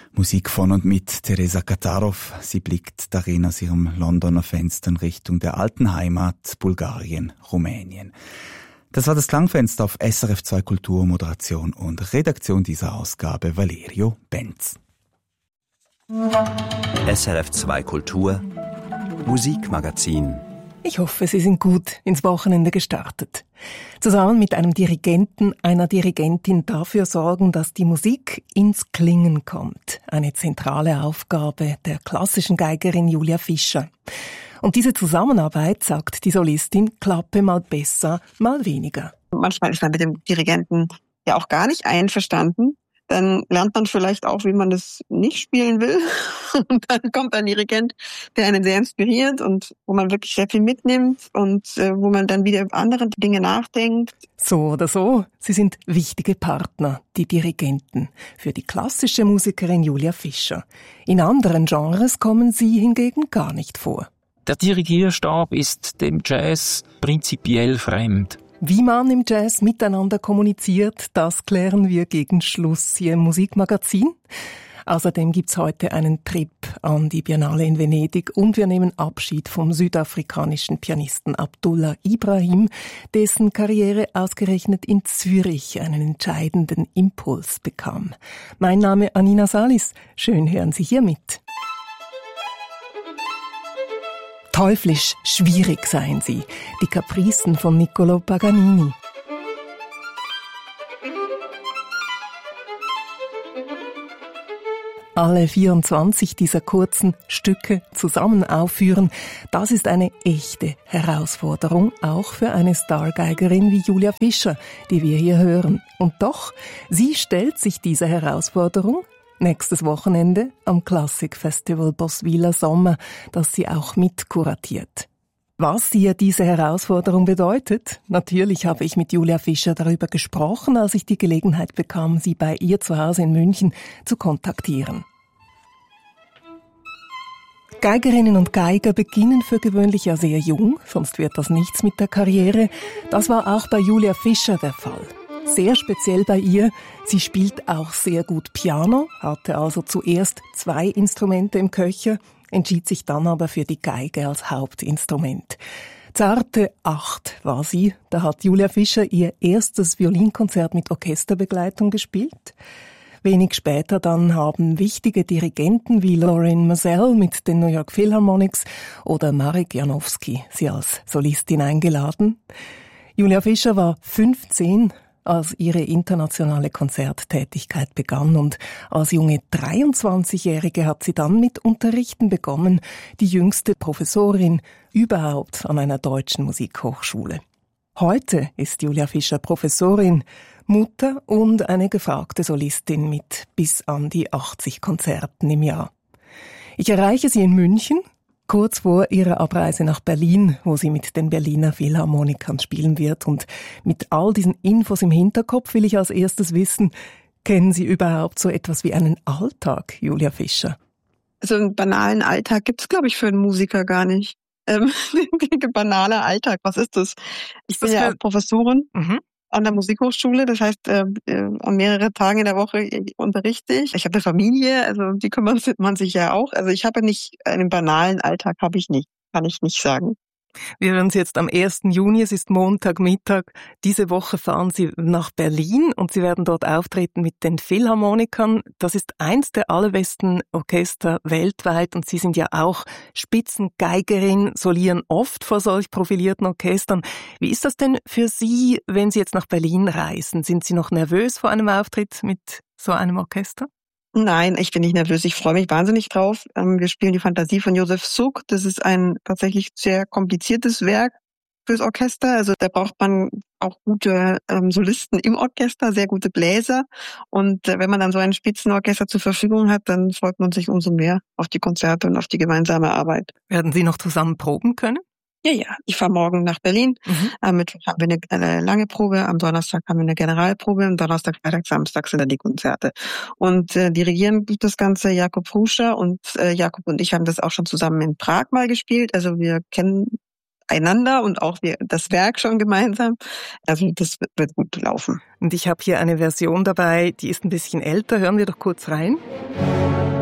Musik von und mit Teresa Katarov. Sie blickt darin aus ihrem Londoner Fenster in Richtung der alten Heimat Bulgarien, Rumänien. Das war das Klangfenster auf SRF 2 Kultur, Moderation und Redaktion dieser Ausgabe Valerio Benz. SRF 2 Kultur Musikmagazin. Ich hoffe, Sie sind gut ins Wochenende gestartet. Zusammen mit einem Dirigenten, einer Dirigentin dafür sorgen, dass die Musik ins Klingen kommt. Eine zentrale Aufgabe der klassischen Geigerin Julia Fischer. Und diese Zusammenarbeit, sagt die Solistin, klappe mal besser, mal weniger. Manchmal ist man mit dem Dirigenten ja auch gar nicht einverstanden. Dann lernt man vielleicht auch, wie man das nicht spielen will. Und dann kommt ein Dirigent, der einen sehr inspiriert und wo man wirklich sehr viel mitnimmt und wo man dann wieder über andere Dinge nachdenkt. So oder so, sie sind wichtige Partner, die Dirigenten, für die klassische Musikerin Julia Fischer. In anderen Genres kommen sie hingegen gar nicht vor. Der Dirigierstab ist dem Jazz prinzipiell fremd. Wie man im Jazz miteinander kommuniziert, das klären wir gegen Schluss hier im Musikmagazin. Außerdem gibt's heute einen Trip an die Biennale in Venedig und wir nehmen Abschied vom südafrikanischen Pianisten Abdullah Ibrahim, dessen Karriere ausgerechnet in Zürich einen entscheidenden Impuls bekam. Mein Name Anina Salis. Schön hören Sie hier mit. Teuflisch schwierig seien sie, die Capricen von Niccolò Paganini. Alle 24 dieser kurzen Stücke zusammen aufführen, das ist eine echte Herausforderung, auch für eine Stargeigerin wie Julia Fischer, die wir hier hören. Und doch, sie stellt sich dieser Herausforderung nächstes Wochenende am Klassikfestival Boswiller Sommer, das sie auch mitkuratiert. Was ihr diese Herausforderung bedeutet? Natürlich habe ich mit Julia Fischer darüber gesprochen, als ich die Gelegenheit bekam, sie bei ihr zu Hause in München zu kontaktieren. Geigerinnen und Geiger beginnen für gewöhnlich ja sehr jung, sonst wird das nichts mit der Karriere. Das war auch bei Julia Fischer der Fall. Sehr speziell bei ihr, sie spielt auch sehr gut Piano, hatte also zuerst 2 Instrumente im Köcher, entschied sich dann aber für die Geige als Hauptinstrument. Zarte 8 war sie, da hat Julia Fischer ihr erstes Violinkonzert mit Orchesterbegleitung gespielt. Wenig später dann haben wichtige Dirigenten wie Lorin Maazel mit den New York Philharmonics oder Marek Janowski sie als Solistin eingeladen. Julia Fischer war 15, als ihre internationale Konzerttätigkeit begann und als junge 23-Jährige hat sie dann mit Unterrichten begonnen, die jüngste Professorin überhaupt an einer deutschen Musikhochschule. Heute ist Julia Fischer Professorin, Mutter und eine gefragte Solistin mit bis an die 80 Konzerten im Jahr. Ich erreiche sie in München, kurz vor ihrer Abreise nach Berlin, wo sie mit den Berliner Philharmonikern spielen wird. Und mit all diesen Infos im Hinterkopf will ich als erstes wissen, kennen Sie überhaupt so etwas wie einen Alltag, Julia Fischer? So einen banalen Alltag gibt's, glaube ich, für einen Musiker gar nicht. Banaler Alltag, was ist das? Ich bin ja Professorin an der Musikhochschule, das heißt, an mehrere Tagen in der Woche unterrichte ich. Ich habe eine Familie, also die kümmert man sich ja auch. Also ich habe nicht, einen banalen Alltag habe ich nicht, kann ich nicht sagen. Wir hören Sie jetzt am 1. Juni, es ist Montagmittag. Diese Woche fahren Sie nach Berlin und Sie werden dort auftreten mit den Philharmonikern. Das ist eins der allerbesten Orchester weltweit und Sie sind ja auch Spitzengeigerin, solieren oft vor solch profilierten Orchestern. Wie ist das denn für Sie, wenn Sie jetzt nach Berlin reisen? Sind Sie noch nervös vor einem Auftritt mit so einem Orchester? Nein, ich bin nicht nervös. Ich freue mich wahnsinnig drauf. Wir spielen die Fantasie von Josef Suk. Das ist ein tatsächlich sehr kompliziertes Werk fürs Orchester. Also da braucht man auch gute Solisten im Orchester, sehr gute Bläser. Und wenn man dann so ein Spitzenorchester zur Verfügung hat, dann freut man sich umso mehr auf die Konzerte und auf die gemeinsame Arbeit. Werden Sie noch zusammen proben können? Ja. Ich fahre morgen nach Berlin. Am Mittwoch haben wir eine lange Probe, am Donnerstag haben wir eine Generalprobe, am Donnerstag, Freitag, Samstag sind dann die Konzerte. Und dirigieren tut das Ganze Jakub Ruscher und Jakub und ich haben das auch schon zusammen in Prag mal gespielt. Also wir kennen einander und auch das Werk schon gemeinsam. Also das wird gut laufen. Und ich habe hier eine Version dabei, die ist ein bisschen älter. Hören wir doch kurz rein.